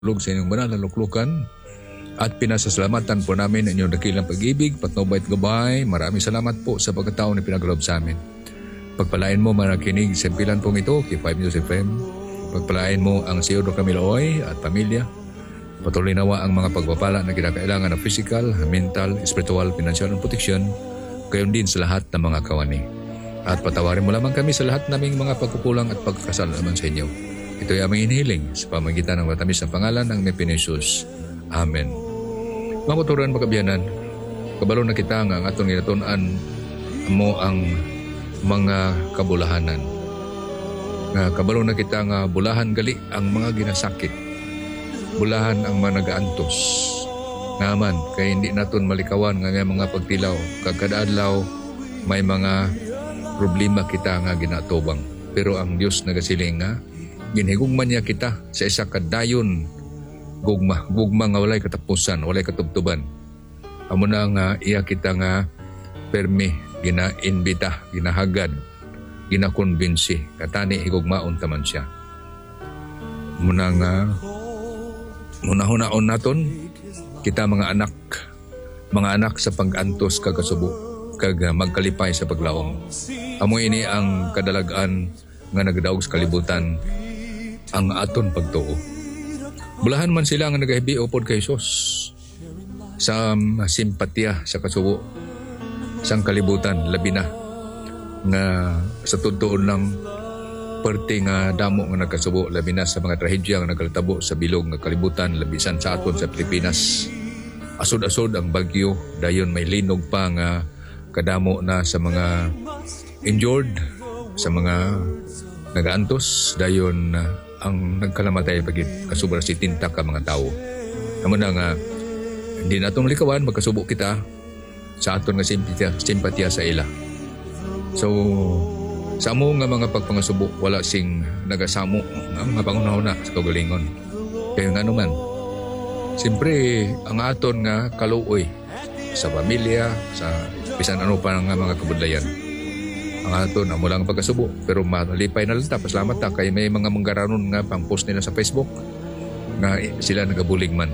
sa inyong banal na luklukan at pinasasalamatan po namin ang inyong dakilang pag-ibig, patnubay at gabay. Maraming salamat po sa pagkataon na pinagalob sa amin. Pagpalain mo manakinig sa pilan pong ito kay 5 News FM. Pagpalain mo ang Seodoro Camiloy at pamilya. Patuloy nawa ang mga pagpapala na kinakailangan ng physical, mental, spiritual, financial at protection, gayon din sa lahat ng mga kawani. At patawarin mo lamang kami sa lahat naming mga pagkukulang at pagkakasalaman sa inyo. Ito ay aming inihiling sa pamagitan ng matamis na pangalan ng Mepinesus. Amen. Mga kuturan, magkabiyanan, kabalo na kita nga ang atong ginatunan mo ang mga kabulahanan. Kabalo na kita nga bulahan gali ang mga ginasakit. Bulahan ang mga nagaantos. Naman, kaya hindi naton malikawan nga mga pagtilaw. Kagkadaadlaw, may mga problema kita nga ginatubang. Pero ang Diyos nagasiling nga, ginhigugman niya kita sa isa kadayon gugma nga walay katapusan, walay katubtuban. Amo na nga iya kita nga permi, gina-invita, ginahagad, ginakonbinsi, katani higugmaon taman siya. Muna nga hunaon naton kita mga anak sa pag-antos kagasubo kag magkalipay sa paglaom. Amo ini ang kadalagan nga nagdaog sa kalibutan ang aton pagtuo. Bulahan man sila nga nagahibi upod kay Jesus sa simpatya sa kasubo sang kalibutan, labi na nga sa tudtoon lang perti nga damo nga nagkasubo, labi na sa mga trahedya nga nagalitabo sa bilog nga kalibutan, labisan sa aton sa Pilipinas. Asod-asod ang bagyo, dayon may linog pa nga kadamo na sa mga injured, sa mga nagaantos, dayon ang nagkalamatay pagit kasubra si tinta ka mga tao. Amo na nga hindi natong likawan magkasubo kita sa aton nga simpatya sa ila. So sa amo nga mga pagpangasubo wala sing nagasamo ang mga pangunahuna sa kagalingon. Kaya nga naman siyempre ang aton nga kaluoy sa pamilya, sa bisan ano pa nga mga kabudlayan. Ang aton amo lang pagkasubo pero malipay na lang ta. Pasalamat ta kay may mga manggaranon nga pang post nila sa Facebook nga sila nagabulig man.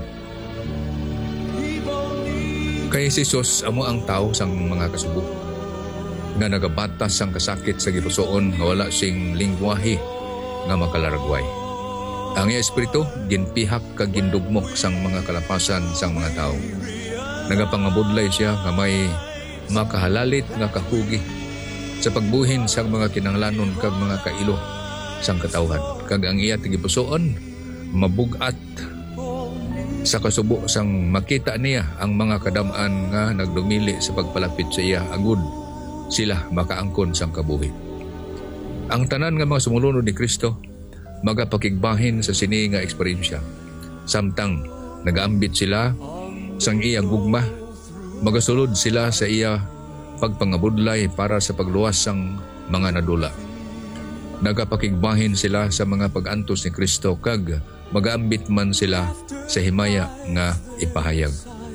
Kay si Jesus amo ang tao sang mga kasubo nga nagabatas sang kasakit sa gipusoon nga wala sing lingwahe nga makalaragway. Ang espiritu ginpihak kag gindugmok sang mga kalapasan sang mga tao. Nagapangabudlay siya nga may makahalalit nga kahugi sa pagbuhin sang mga kinahanglanon kag mga kailo sang katawhan. Kag ang iya tigipusoon mabugat sa kasubo sang makita niya ang mga kadam-an nga nagdumili sa pagpalapit sa iya agud sila makaangkon sang kabuhi. Ang tanan nga mga sumulunod ni Kristo magapakigbahin sa sini nga eksperyensya. Samtang nagaambit sila sang iya gugma, magasulod sila sa iya pagpangabudlay para sa pagluwas sang mga nadula. Nagapakigbahin sila sa mga pag-antos ni Kristo kag magaambit man sila sa himaya nga ipahayag.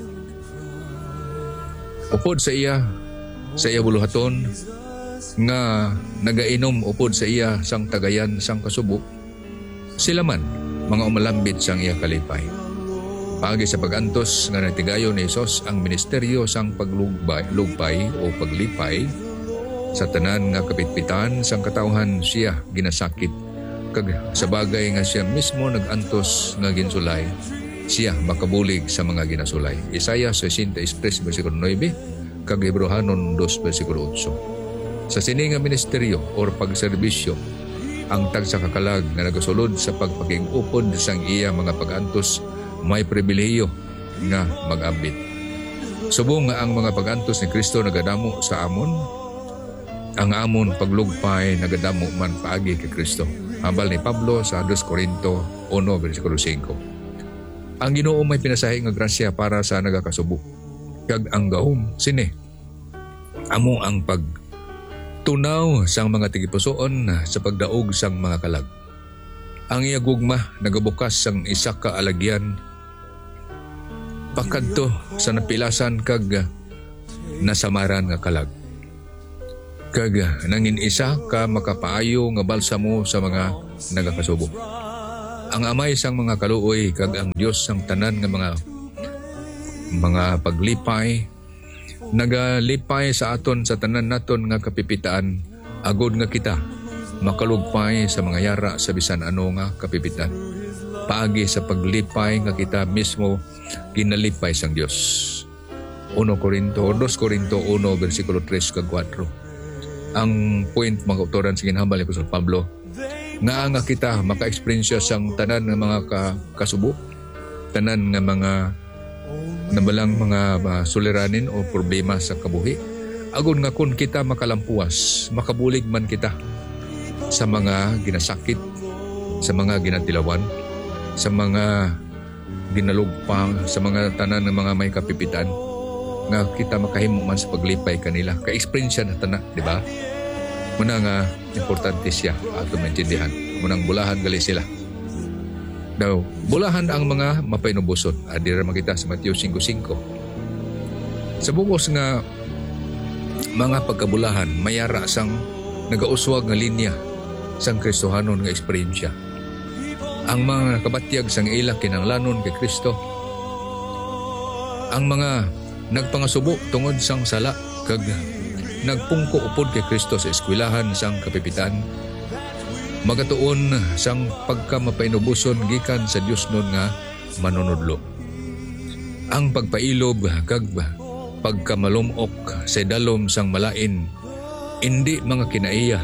Upod sa iya buluhaton nga nagainom upod sa iya sang tagayan sang kasubo, sila man mga umalambit sang iya kalipay. Paagi sa pag-antos nga natigayo ni Jesus ang ministeryo sang paglugpay o paglipay sa tanan nga kapitpitan sang katawhan siya ginasakit kag sa bagay nga siya mismo nag-antos nga ginsulay siya makabulig sa mga ginasulay. Isaiah 63 versikulo 9 kag Hebrehanon 2 versikulo 8. Sa sini nga ministeryo or pagserbisyo ang tagsa kakalag nga nagasulod sa pagpakig-upod sang iya mga pag-antos may pribilehiyo nga mag-ambit. Subong nga ang mga pag-antos ni Kristo nagadamo sa amon, ang amon paglugpay nagadamo man paagi kay Kristo. Hambal ni Pablo sa 2 Corinto 1 versikulo 5. Ang Ginoo may pinasahi nga grasya para sa nagakasubo. Kag ang gahom sini amo ang pagtunaw sang mga tigipusoon sa pagdaog sang mga kalag. Ang iya gugma nagabukas sang isa ka alagyan pakadto sa napilasan kag nasamaran nga kalag. Kag nangin isa ka makapaayo nga balsamo sa mga nagakasubo. ang amay sang mga kaluoy kag ang Dios sang tanan nga mga paglipay, nagalipay sa aton sa tanan naton nga kapipitaan, agod nga kita makalugpay sa mga yara sa bisan ano nga kapipitan. Paagi sa paglipay nga kita mismo ginalipay sang Dios. 2 Corinto 1 versikulo 3 kag 4. Ang point mga autoran sa ginhambal ni Apostol Pablo nga kita maka-experience sang tanan nga mga kasubo, tanan nga mga nabalang mga suliranin o problema sa kabuhi. Agon nga kun kita makalampuas, makabulig man kita sa mga ginasakit, sa mga ginatilawan, sa mga ginalugpang, sa mga tanan ng mga may kapipitan, nga kita makahimo man sa paglipay kanila. Ka-experience na tanan, di ba? Muna nga importante siya ato maintindihan. Munang bulahan gali sila. Daw, bulahan ang mga mapainubusot. Adira makita sa Mateo 5:5. Sa bugos nga mga pagkabulahan, mayara sang nagauswag nga linya sang Kristohanon nga eksperyensya. Ang mga nakabatyag sang ila kinahanglanon kay Kristo, ang mga nagpangasubo tungod sang sala kag nagpungko upod kay Kristo sa eskwelahan sang kapipitan, magatuon sang pagkamapainubuson gikan sa Dios nun nga manunudlo. Ang pagpailob kag pagkamalumok sa dalom sang malain, hindi mga kinaiya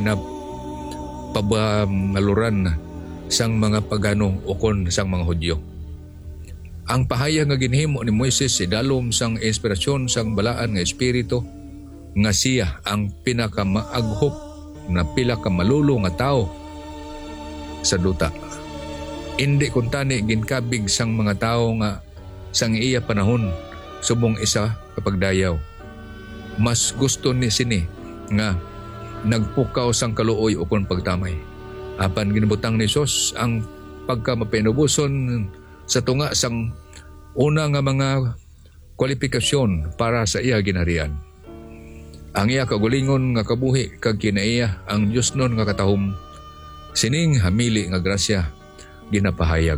ginapabaluran sang mga pagano ukon sang mga Hudyo. Ang pahayag nga ginhimo ni Moises sa dalom sang inspirasyon sang balaan nga espiritu, nga siya ang pinakamaaghop na pila ka malulo nga tao sa duta. Hindi kuntani ginkabig sang mga tao nga sang iya panahon subong isa kapag dayaw. Mas gusto ni sini nga nagpukaw sang kaluoy ukon pagtamay. Apan ginabutang ni Sos ang pagkamapinubuson sa tunga sang una nga mga kwalifikasyon para sa iya ginarian. Ang iya kagulingon nga kabuhi kag kinaiya ang Dios nun nga katahom, sining hamili nga grasya ginapahayag.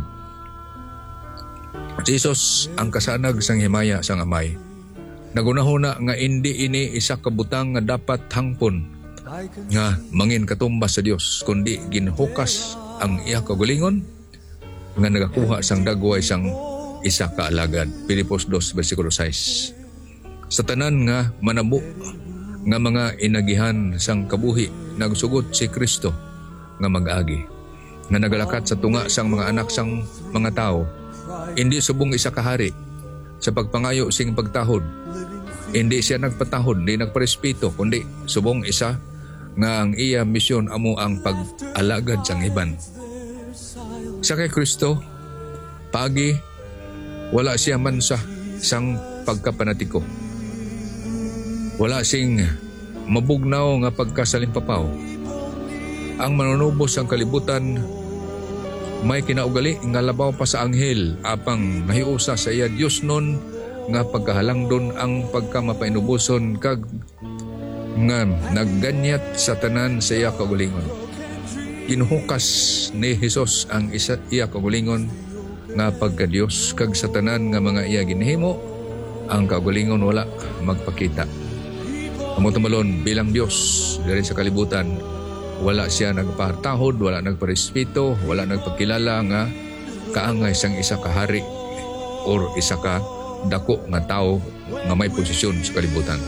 Jesus ang kasanag sang himaya sang amay. Nagunahuna nga hindi ini isa kabutang nga dapat hangpon nga mangin katumbas sa Dios, kundi ginhukas ang iya kagulingon nga nagakuha sang dagway sang isa ka alagad. Pilipos 2 versikulo 6. Sa tanan nga manabo nga mga inagihan sang kabuhi, nagsugot si Kristo nga mag-agi, nga nagalakat sa tunga sang mga anak sang mga tao, hindi subong isa kahari sa pagpangayo sing pagtahod. Hindi siya nagpatahod, hindi nagparespeto, kundi subong isa nga ang iya misyon amo ang pag-alagad sang iban. Sa kay Kristo, pagi wala siya mansa sang pagkapanatiko. Wala sing mabugnaw nga pagkasalimpapaw. Ang manunubos ang kalibutan may kinaugali nga labaw pa sa anghel, apang nahiusa sa iya Dios nun nga pagkahalangdon ang pagkamapainubuson kag nga nagganyat sa tanan sa iya kagulingon. Ginuhukas ni Jesus ang iya kagulingon nga pagka-Dios, kag sa tanan nga mga iya ginhimo, ang kagulingon wala magpakita. Amo tumalon bilang Dios diri sa kalibutan, wala siya nagpahartahod, wala nagparespeto, wala nagpakilala nga kaangay sang isa ka hari or isa ka dako nga tao nga may posisyon sa kalibutan.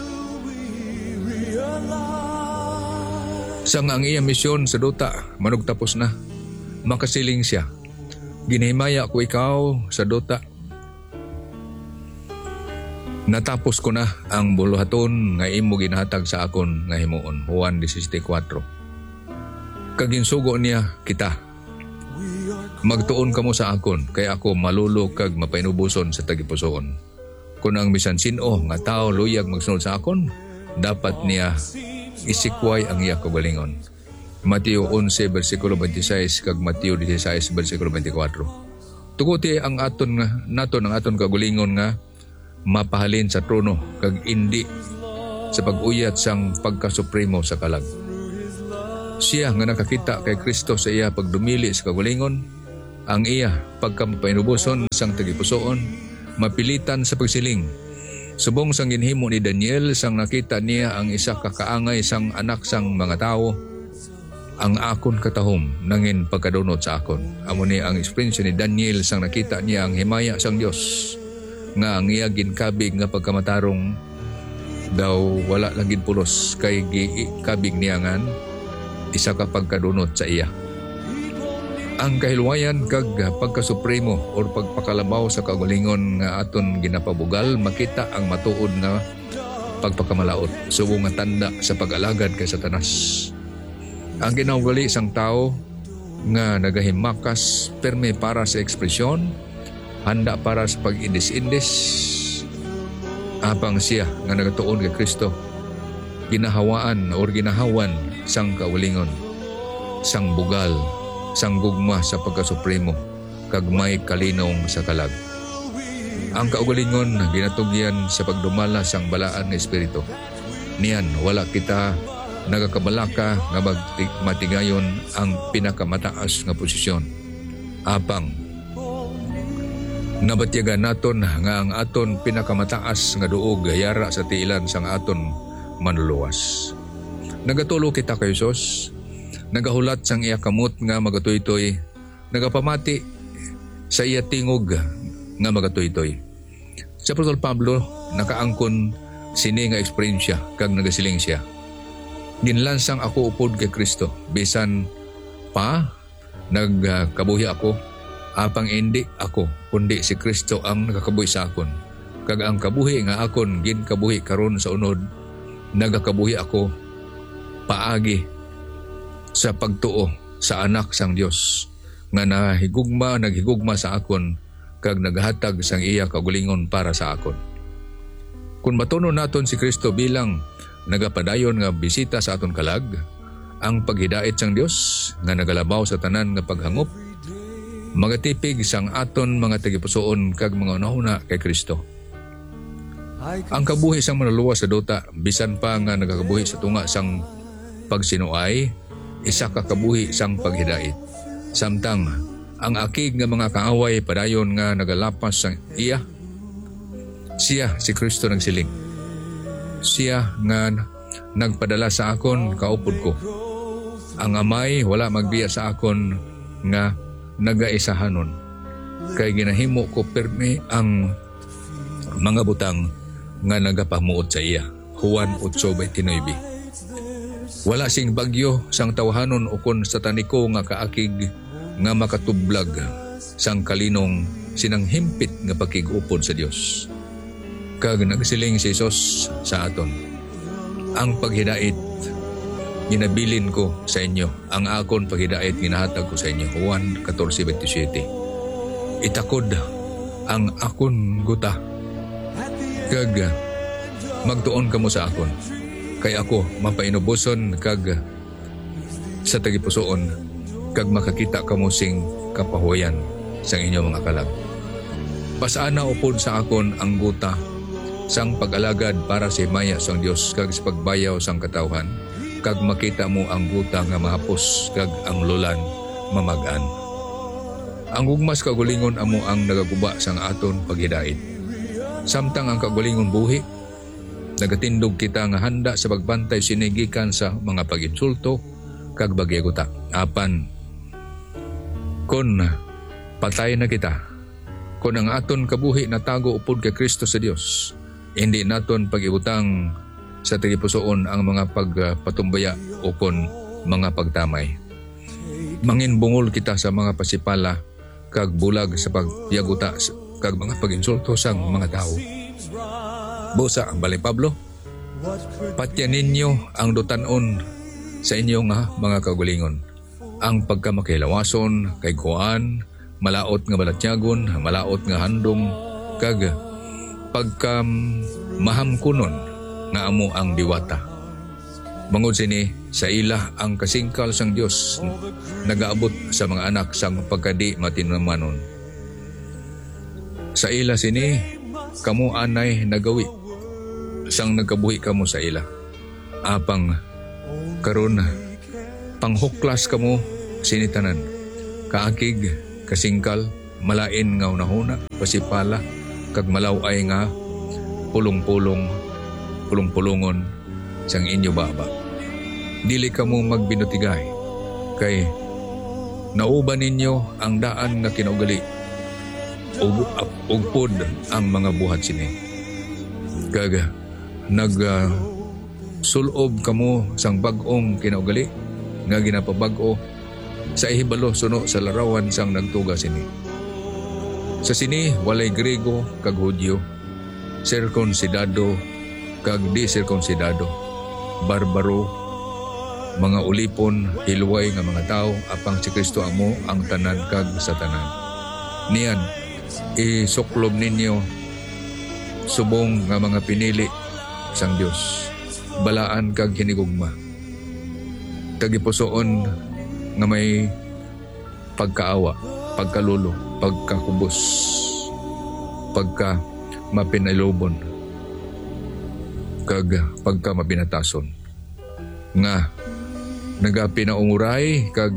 Sang ang iya misyon sa duta manugtapos na, makasiling siya, ginhimaya ko ikaw sa duta. Natapos ko na ang buluhaton nga imo ginhatag sa akon nga himuon. Juan 16:4. Kaginsugo niya kita. Magtuon kamo sa akon, kay ako malulog kag mapainubuson sa tagipusoon. Kung ang bisan sino nga tao luyag magsunod sa akon, dapat niya isikway ang iya kagalingon. Mateo 11 versikulo 26 kag Mateo 16 versikulo 24. Tuguti ang naton ang aton kagalingon nga mapahalin sa trono kag indi sa pag-uyat sang pagkasupremo sa kalag. Siya nga nakakita kay Kristo sa iya pagdumili sa kagulingon, Ang iya pagkamapainubuson sang tagipusoon, mapilitan sa pagsiling. Subong sang ginhimo ni Daniel sang nakita niya ang isa kakaangay sang anak sang mga tao, ang akon katahom nangin pagkadunot sa akon. Amo ni ang experience ni Daniel sang nakita niya ang himaya sang Dios nga ang iya ginkabig nga pagkamatarong daw wala lagid pulos kay gikabig niya ngan isa ka pagkadunot sa iya. Ang kahilwayan kag pagkasupremo or pagpakalabaw sa kagalingon nga aton ginapabugal makita ang matuod nga pagpakamalaot subong nga tanda sa pag-alagad kay Satanas. Ang ginawgali sang tao nga nagahimakas perme para sa ekspresyon, handa para sa pag-indis-indis, apang siya nga nagatuon kay Kristo, ginahawaan or ginahawan sang kaulingon, sang bugal, sang gugma sa pagkasupremo, kag may kalinong sa kalag. Ang kaugalingon ginatugyan sa pagdumala sang balaan nga espiritu. Niyan wala kita nagakabalaka nga matigayon ang pinakamataas nga posisyon. Apang nabatyagan naton nga ang aton pinakamataas nga duog yara sa tiilan sang aton manluluwas. Nagatulo kita kay Hesus, nagahulat sang iya kamot nga magatuytoy, nagapamati sa iya tingog nga magatuytoy. Si Apostol Pablo nakaangkon sini nga eksperyensya kag nagasiling siya. Ginlansang ako upod kay Kristo, bisan pa nagkabuhi ako, apang hindi ako, kundi si Kristo ang nakakabuhi sa akon. Kag ang kabuhi nga akon ginkabuhi karon sa unod, nagakabuhi ako paagi sa pagtuo sa anak sang Dios nga naghigugma sa akon kag naghatag sang iya kaugalingon para sa akon. Kung matunon naton si Kristo bilang nagapadayon nga bisita sa aton kalag, ang paghidait sang Dios nga nagalabaw sa tanan nga paghangop, magatipig sang aton mga tagipusoon kag mga unahuna kay Kristo. Ang kabuhi sang manluluwas sa duta, bisan pa nga nagakabuhi sa tunga sang pagsinuay, isa ka kabuhi sang paghidait. Samtang ang akig nga mga kaaway padayon nga nagalapas sang iya, siya si Kristo nagsiling. Siya nga nagpadala sa akon kaupod ko. Ang amay wala magbiya sa akon nga nagaisahanon. Kay ginahimo ko perme ang mga butang nga nagapamuot sa iya. Juan 8:29. Wala sing bagyo sang tawhanon ukon sa taniko nga kaakig nga makatublag sang kalinong sinang himpit nga pakigupod sa Dios. Kag nagsiling si Jesus sa aton, ang paghidait ginabilin ko sa inyo, ang akon paghidait ginahatag ko sa inyo. Juan 14:27. Itakod ang akon guta, kag magtuon kamo sa akon, kay ako mapainubuson kag sa tagipusoon, kag makakita kamo sing kapahuyan sa inyong mga kalag. Basana upod sa akon ang guta sang pag-alagad para sa himaya sang Dios kag sa pagbayaw sang katawhan, kag makita mo ang guta nga mahapos kag ang lulan mamag-an. Ang ugmas kagulingon amo ang nagaguba sang aton paghidait. Samtang ang kagulingon buhi, nagatindog kita nga handa sa pagbantay sinigikan sa mga pag-insulto kag bagyaguta. Apan kun patay na kita, kun ang aton kabuhi natago upod kay Kristo sa Dios, hindi naton pag-ibutang sa tagipusoon ang mga pagpatumbaya o kon mga pagtamay. Manginbungol kita sa mga pasipala kag bulag sa pagyaguta kag mga pag-insulto sang mga tao. Busa ang Balay Pablo, patyan ninyo ang dutanon sa inyo nga mga kagulingon. Ang pagkamakilawason kay kuan, malaot nga balatyagon, malaot nga handom, kag pagkamahamkunon nga amo ang diwata. Bangod sini, sa ila ang kasingkal sang Dios nagaabot sa mga anak sang pagkadi matinamanon. Sa ila sini, kamo anay nagawi, sang nagkabuhi kamo sa ila. Apang karon panghuklas kamo sinitanan, kaakig kasingkal, malain nga unahuna, pasipala, kag malaway nga pulong-pulongon sang inyo baba. Dili ka mo magbinutigay, kay nauban ninyo ang daan nga kinaugali, ugpod ang mga buhat sini. Kag sulob kamo sang bag-ong kinaugali, nga ginapabag-o sa ihibalo suno sa larawan sang nagtuga sini. Sa sini walay Grego kag Hudyo, sirkunsidado kag di sirkunsidado, barbaro, mga ulipon, hilway nga mga tao, apang si Kristo amo ang tanan kag sa tanan. Niyan isuklob ninyo subong nga mga pinili sang Dios, balaan kag hinigugma, kag ipusoon nga may pagkaawa, pagkalulo, pagkakubos, pagka mapinalubon, kag pagka mapinatason, nga nagapinaunguray kag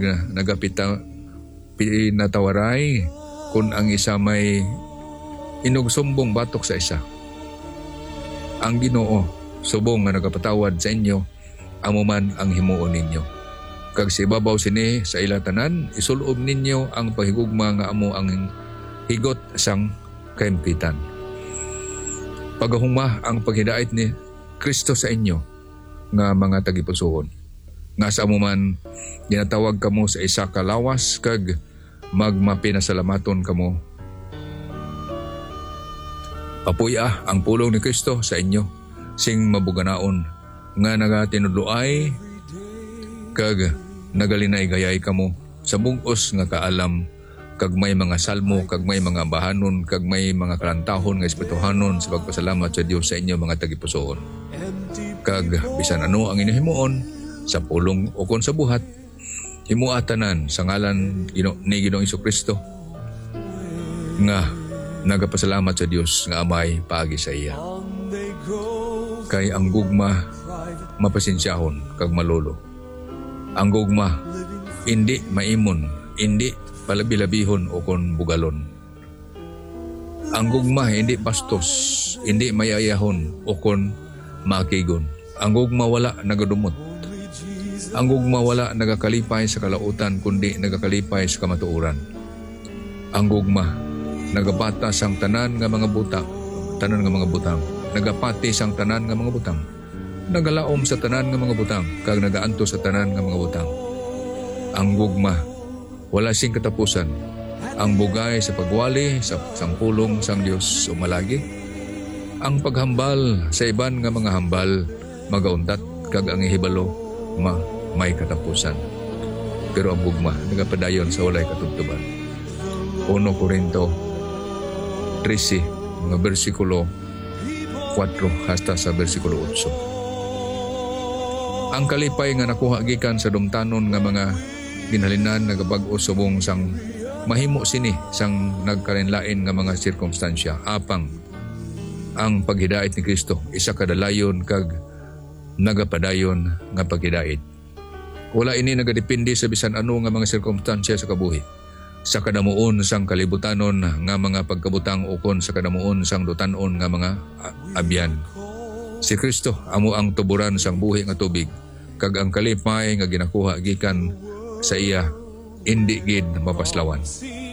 nagapinatawaray kung ang isa may inugsumbong batok sa isa. Ang Ginoo subong nga nagapatawad sa inyo, amo man ang himuon ninyo. Kag sa ibabaw sini sa ilatanan, isulob ninyo ang pahigugma nga amo ang higot sang kaimpitan. Pagahuma ang paghidait ni Kristo sa inyo nga mga tagipusoon. Nga sa amo man ginatawag kamo sa isa ka lawas kag magmapinasalamaton kamo. Papuya ang pulong ni Kristo sa inyo sing mabuganaon nga nagatinudloay kag nagalinay-gayay kamo sa bugos nga kaalam, kag may mga salmo, kag may mga bahanon, kag may mga kalantahon nga espirituhanon sa pagpasalamat sa Dios sa inyo mga tagipusoon. Kag bisan ano ang inihimuon sa pulong o kon sa buhat, himuatanan sa ngalan ni Ginoong Jesucristo nga nagapasalamat sa Dios nga amay paagi sa iya. Kay ang gugma mapasensyahon kag malolo. Ang gugma hindi maimon, hindi palabilabihon o kon bugalon. Ang gugma hindi bastos, hindi mayayahon o kon makigon. Ang gugma wala nagadumot. Ang gugma wala nagakalipay sa kalautan kundi nagakalipay sa kamatuoran. Ang gugma nagabata sang tanan nga mga butang, nagapati sang tanan nga mga butang, nagalaom sa tanan nga mga butang, kag nagaanto sa tanan nga mga butang. Ang gugma wala sing katapusan. Ang bugay sa pagwali sa pulong sang Dios umalagi. Ang paghambal sa iban nga mga hambal magauntat, kag ang ihibalo may katapusan. Pero ang gugma nagapadayon sa walay katubtuban. 1 Corinto 13 mga bersikulo 4 hasta sa bersikulo 8. Ang kalipay nga nakuha gikan sa dumtanon nga mga ginhalinan nagabag-o subong sang mahimo sini sang nagkarinlain nga mga sirkumstansya, apang ang paghidait ni Kristo isa kadalayon kag nagapadayon nga paghidait. Wala ini nagadepende sa bisan ano nga mga sirkumstansya sa kabuhi. Sa kadamuon sang kalibutanon nga mga pagkabutang ukon sa kadamuon sang dutanon nga mga abyan. Si Kristo amo ang tuburan sang buhi nga tubig, kag ang kalipay nga ginakuha gikan sa iya indi gid mapaslawan.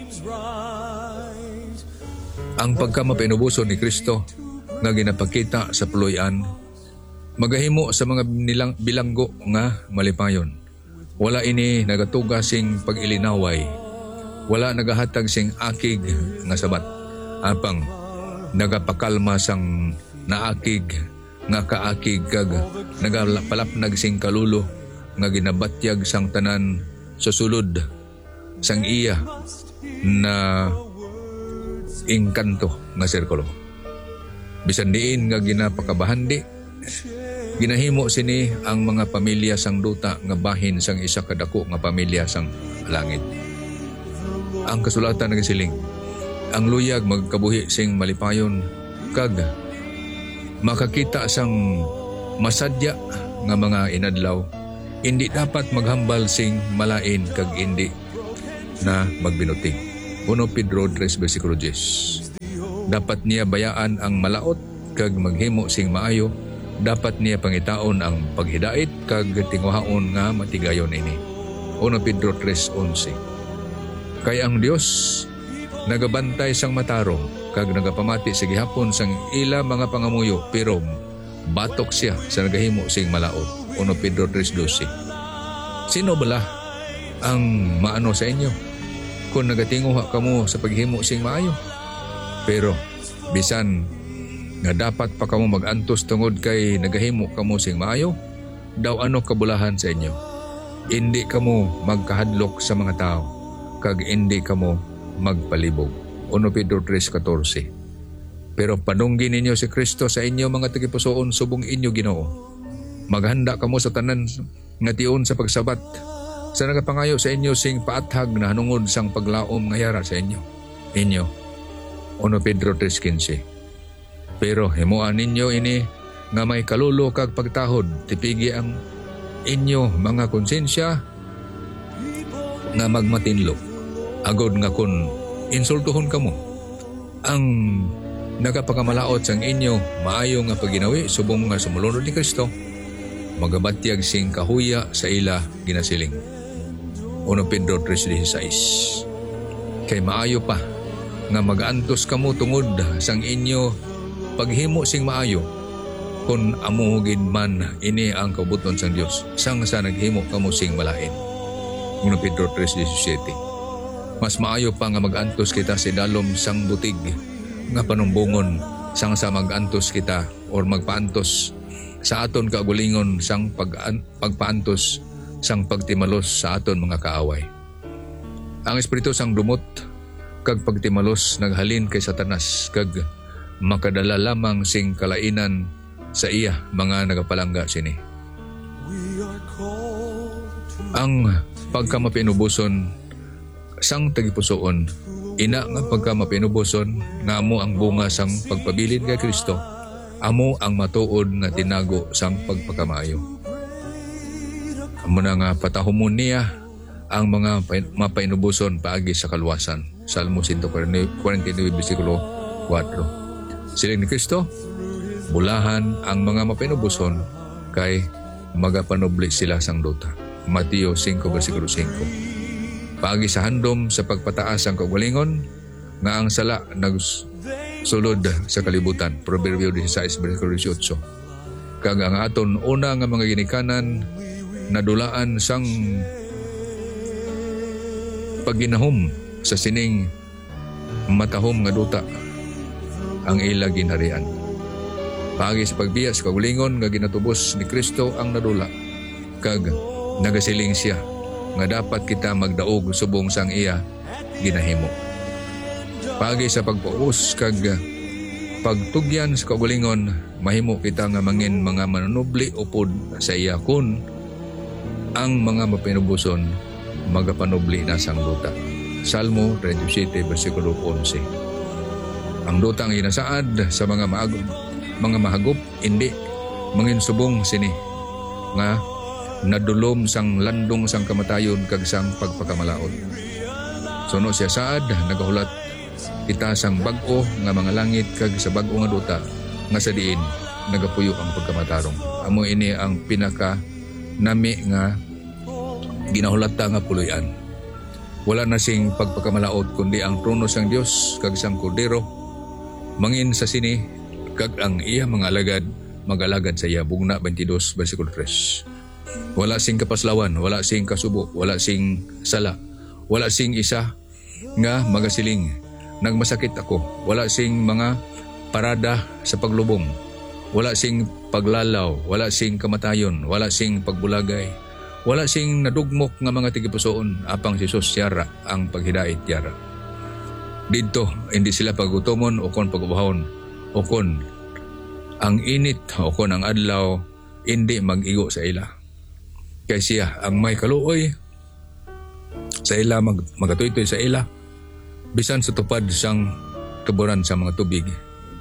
Ang pagkamapinubuso ni Kristo nga ginapakita sa puloy-an magahimo sa mga bilanggo nga malipayon. Wala ini nagatuga sing pag-ilinaway. Wala nagahatag sing akig nga sabat, apang nagapakalma sang naakig nga kaakig, kag nagapalapnag sing kalulo nga ginabatyag sang tanan sa sulod sang iya na engkanto nga sirkulo. Bisan diin nga ginapakabahandi, ginahimo sini ang mga pamilya sang duta nga bahin sang isa kadako nga pamilya sang langit. Ang kasulatan nagasiling, ang luyag magkabuhi sing malipayon, kag makakita sang masadya nga mga inadlaw, hindi dapat maghambal sing malain kag hindi na magbinuting. 1 Pedro 3 versikulo 10. Dapat niya bayaan ang malaot kag maghimo sing maayo, dapat niya pangitaon ang paghidait kag tinguhaon nga matigayon ini. 1 Pedro 3:11. Kay ang Dios nagabantay sang matarong kag nagapamati sa gihapon sang ila mga pangamuyo, pero batok siya sa nagahimo sing malaot. 1 Pedro 3:12. Sino bala ang maano sa inyo kung nagatinguha kamo sa paghimo sing maayo? Pero bisan nga dapat pa kamo magantos tungod kay nagahimo kamo sing maayo, daw ano kabulahan sa inyo? Hindi kamo magkahadlok sa mga tao kag hindi kamo magpalibog. 1 Pedro 3:14. Pero panunggin ninyo si Kristo sa inyo mga tagipusoon subong inyo Ginoo. Maghanda kamo sa tanan nga tion sa pagsabat, sa nagapangayo sa inyo sing paathag na hanungod sang paglaom nga yara sa inyo. 1 Pedro 3:15. Pero himuan ninyo ini nga may kalulo kag pagtahod, tipigi ang inyo mga konsensya nga magmatinlo, agod nga kun insultuhon kamo ang nagapakamalaot sang inyo maayo nga paginawi subong nga sumulunod ni Kristo, magabatyag sing kahuya sa ila ginasiling. 1 Pedro 3:16. Kay maayo pa nga magantos kamo tungod sang inyo paghimo sing maayo, kun amuhugid man ini ang kabuton sang Dios sang sa naghimo kamo sing malain. 1 Pedro 3:17. Mas maayo pa nga magantos kita sa dalom sang butig nga panumbungon sang sa magantos kita or magpaantos sa aton kagulingon sang pagpaantos sang pagtimalos sa aton mga kaaway. Ang espiritu sang dumot kag pagtimalos naghalin kay Satanas kag makadala lamang sing kalainan sa iya mga nagapalangga sini. Ang pagkamapinubuson sang tagipusoon, ina nga pagkamapinubuson nga amo ang bunga sang pagpabilin kay Kristo, amo ang matuod nga tinago sang pagpakamayo. Amo na nga patahumon niya ang mga mapainubuson paagi sa kaluwasan. Salmo 149 versikulo 4. Siling ni Kristo, bulahan ang mga mapainubuson kay magapanubli sila sang duta. Mateo 5 versikulo 5. Paagi sa handom sa pagpataas ang kagalingon nga ang sala nagsulod sa kalibutan. Proverbio 16 versikulo 18. Kag ang aton una nga mga ginikanan nadulaan sang pagginahom sa sining matahom nga duta ang ila ginharian. Paagi sa pagbiya sa kagulingon nga ginatubos ni Kristo ang nadula, kag nagasiling siya nga dapat kita magdaog subong sang iya ginahimo. Paagi sa pagpaus kag pagtugyan sa kagulingon, mahimo kita nga mangin mga manunubli upod sa iya kun ang mga mapinubuson magapanubli na sang duta. Salmo 37 versikulo 11. Ang dutang inasaad sa mga mahagop, hindi manginsubong sini nga nadulom sang landong sang kamatayon kag sang pagpakamalaot. Suno siya saad, nagahulat kita sang bag-o nga mga langit kag sa bag-o nga duta nga sa diin nagapuyo ang pagkamatarong. Amo ini ang pinaka nami nga ginahulata nga puloy-an. Wala na sing pagpakamalaot kundi ang trono sang Dios kag sang Kordero mangin sa sini kag ang iya mga alagad mag-alagad sa iya. Bugna 22 versikulo 3. Wala sing kapaslawan, wala sing kasubo, wala sing sala, wala sing isa nga magasiling nagmasakit ako, wala sing mga parada sa paglubong, wala sing paglalaw, wala sing kamatayon, wala sing pagbulagay, wala sing nadugmok nga mga tigipusoon apang si Jesus yara ang paghidait yara. Dito, hindi sila pagutomon o kon pagubahon o kon ang init o kon ang adlaw, hindi mag-igo sa ila. Kaya siya ang may kaluoy sa ila, magatoy-toy sa ila, bisan sa tupad sang tuburan sa mga tubig.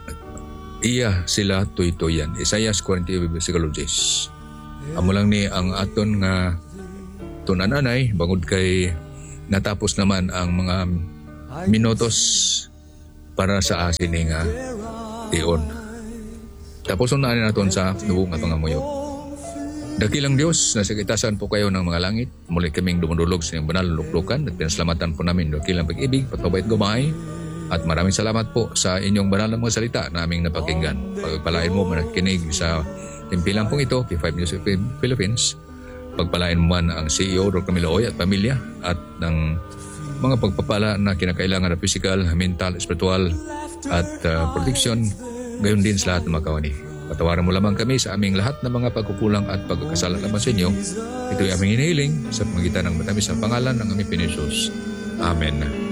Iya sila toy-toyan. Isaias 40 versikulo 10. Amo lang ni ang aton nga tunananay, bangod kay natapos naman ang mga minutos para sa asin nga tion. Tapos unahin natin sa lubong nga pangamuyo. Dakilang Diyos, nasa kitasan po kayo ng mga langit. Muli kaming dumudulog sa inyong banal luklukan at pinasalamatan po namin dakilang pag-ibig, patnubay at gumay. At maraming salamat po sa inyong banal na mga salita na aming napakinggan. Pagpalain mo manakinig sa timpilang pong ito, P5 News Philippines. Pagpalain mo man ang CEO, Dr. Miloy at pamilya at ng mga pagpapala na kinakailangan na physical, mental, spiritual at protection. Gayon din sa lahat ng mga kawani. Patawaran mo lamang kami sa aming lahat ng mga pagkukulang at pagkakasala naman sa inyo. Ito'y aming hinihiling sa pamagitan ng matamis na pangalan ng aming Pinisus. Amen.